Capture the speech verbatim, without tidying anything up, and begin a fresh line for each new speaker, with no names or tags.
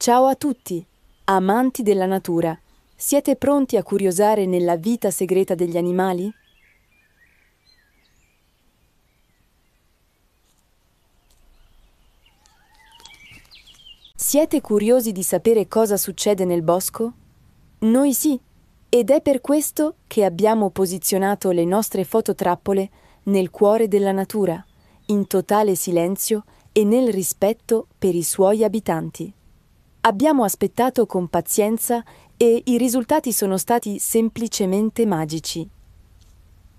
Ciao a tutti, amanti della natura. Siete pronti a curiosare nella vita segreta degli animali? Siete curiosi di sapere cosa succede nel bosco? Noi sì, ed è per questo che abbiamo posizionato le nostre fototrappole nel cuore della natura, in totale silenzio e nel rispetto per i suoi abitanti. Abbiamo aspettato con pazienza e i risultati sono stati semplicemente magici.